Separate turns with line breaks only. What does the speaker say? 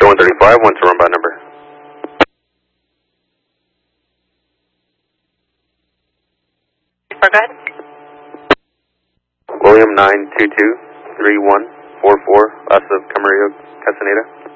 135, what's the run by number?
Go ahead.
William 9223144, last of Camarillo, Castaneda.